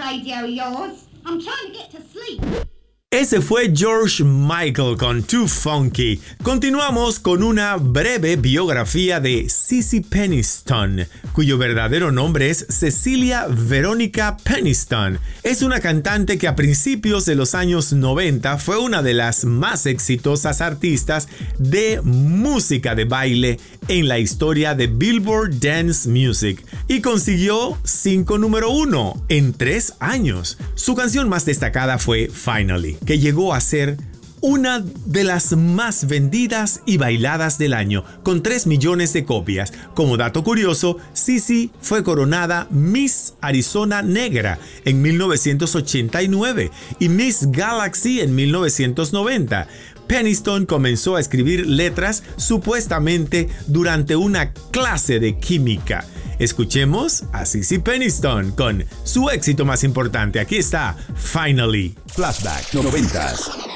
radio of yours. I'm trying to get to sleep. Ese fue George Michael con Too Funky. Continuamos con una breve biografía de Cissy Peniston, cuyo verdadero nombre es Cecilia Veronica Peniston. Es una cantante que a principios de los años 90 fue una de las más exitosas artistas de música de baile en la historia de Billboard Dance Music y consiguió 5 número 1 en 3 años. Su canción más destacada fue Finally, que llegó a ser una de las más vendidas y bailadas del año, con 3 millones de copias. Como dato curioso, Cissy fue coronada Miss Arizona Negra en 1989 y Miss Galaxy en 1990. Peniston comenzó a escribir letras supuestamente durante una clase de química. Escuchemos a Cissy Peniston con su éxito más importante. Aquí está, Finally. Flashback 90s.